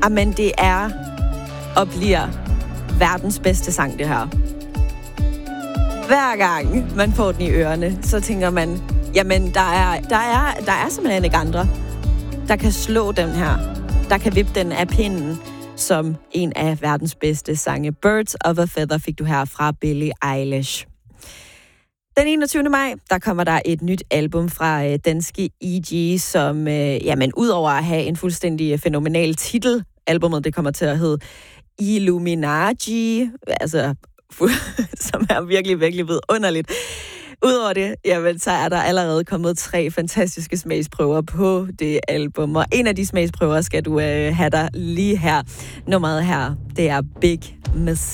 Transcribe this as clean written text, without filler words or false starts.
Men det er og bliver verdens bedste sang, det her. Hver gang man får den i ørerne, så tænker man, jamen, der er simpelthen ikke andre, der kan slå den her. Der kan vippe den af pinden som en af verdens bedste sange. Birds of a Feather fik du her fra Billie Eilish. Den 21. maj, der kommer der et nyt album fra danske EG, som, udover at have en fuldstændig fænomenal titel, albumet det kommer til at hedde Illuminati, altså, som er virkelig, virkelig vidunderligt. Udover det, så er der allerede kommet 3 fantastiske smagsprøver på det album, og en af de smagsprøver skal du have dig lige her. Nummeret her, det er Big Mistake.